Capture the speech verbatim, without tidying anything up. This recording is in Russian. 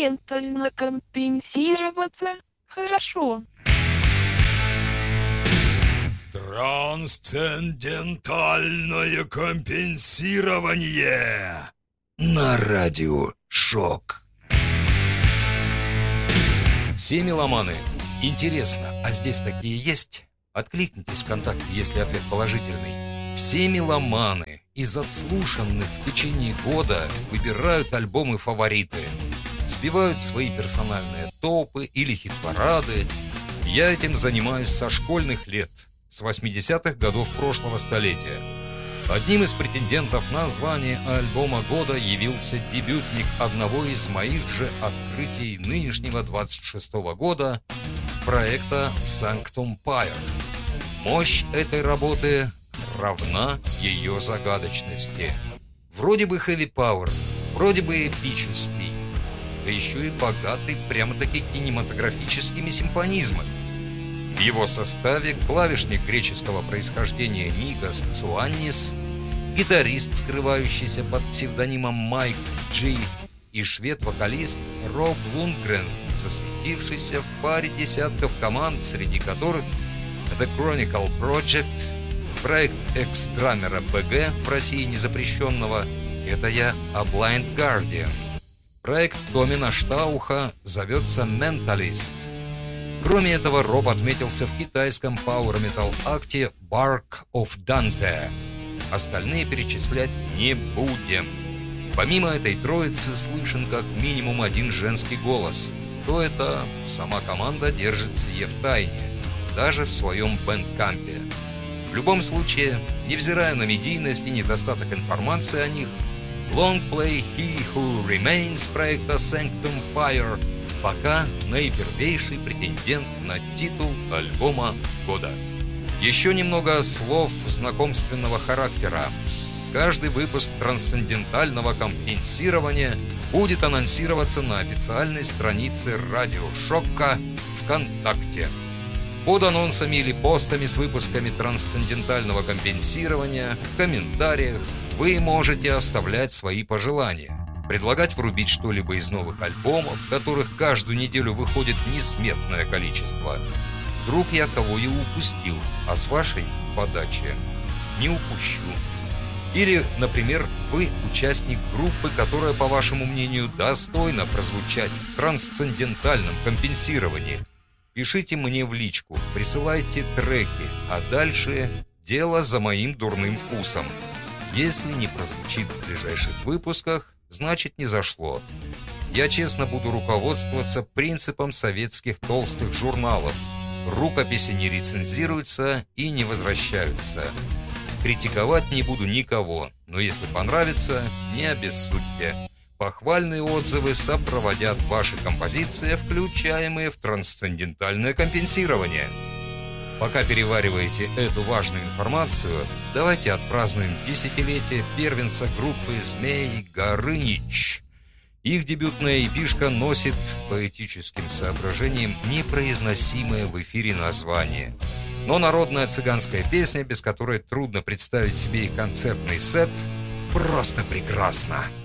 трансцендентально компенсироваться хорошо. Трансцендентальное компенсирование на радио Шок. Все меломаны. Интересно, а здесь такие есть? Откликнитесь ВКонтакте, если ответ положительный. Все меломаны из отслушанных в течение года выбирают альбомы-фавориты, сбивают свои персональные топы или хит-парады. Я этим занимаюсь со школьных лет, с восьмидесятых годов прошлого столетия. Одним из претендентов на звание альбома года явился дебютник одного из моих же открытий нынешнего двадцать шестого года, проекта Sanctum Pyre. Мощь этой работы равна ее загадочности. Вроде бы heavy power, вроде бы эпический, да еще и богатый прямо-таки кинематографическими симфонизмами. В его составе клавишник греческого происхождения Никос Цуаннис, гитарист, скрывающийся под псевдонимом Майк Джи, и швед-вокалист Роб Лундгрен, засветившийся в паре десятков команд, среди которых The Chronicle Project, проект экс-драмера бэ гэ, в России незапрещенного, это я, A Blind Guardian. Проект Томина Штауха зовется Mentalist. Кроме этого, Роб отметился в китайском пауэр-метал-акте Bark of Dante. Остальные перечислять не будем. Помимо этой троицы слышен как минимум один женский голос. То это сама команда держит сие в тайне, даже в своем бэндкампе. В любом случае, невзирая на медийность и недостаток информации о них, лонгплей He Who Remains проекта Sanctum Pyre пока наипервейший претендент на титул альбома года. Еще немного слов знакомственного характера. Каждый выпуск трансцендентального компенсирования будет анонсироваться на официальной странице Радио Шокка ВКонтакте. Под анонсами или постами с выпусками трансцендентального компенсирования в комментариях вы можете оставлять свои пожелания, предлагать врубить что-либо из новых альбомов, которых каждую неделю выходит несметное количество. Вдруг я кого и упустил, а с вашей подачи не упущу. Или, например, вы участник группы, которая, по вашему мнению, достойна прозвучать в трансцендентальном компенсировании. Пишите мне в личку, присылайте треки, а дальше дело за моим дурным вкусом. Если не прозвучит в ближайших выпусках, значит не зашло. Я честно буду руководствоваться принципом советских толстых журналов. Рукописи не рецензируются и не возвращаются. Критиковать не буду никого, но если понравится, не обессудьте. Похвальные отзывы сопроводят ваши композиции, включаемые в трансцендентальное компенсирование. Пока перевариваете эту важную информацию, давайте отпразднуем десятилетие первенца группы «Змей» Горынич. Их дебютная эпишка носит поэтическим соображением непроизносимое в эфире название. Но народная цыганская песня, без которой трудно представить себе их концертный сет, просто прекрасна.